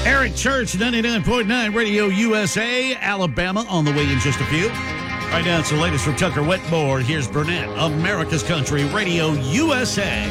Eric Church, 99.9 Radio USA, Alabama, on the way in just a few. Right now, it's the latest from Tucker Wetmore. Here's Burnett, America's Country, Radio USA.